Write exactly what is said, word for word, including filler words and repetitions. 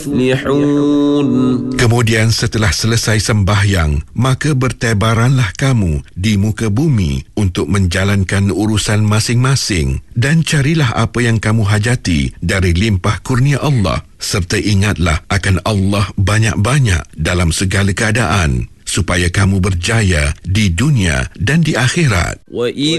Kemudian setelah selesai sembahyang, maka bertebaranlah kamu di muka bumi untuk menjalankan urusan masing-masing dan carilah apa yang kamu hajati dari limpah kurnia Allah, serta ingatlah akan Allah banyak-banyak dalam segala keadaan supaya kamu berjaya di dunia dan di akhirat.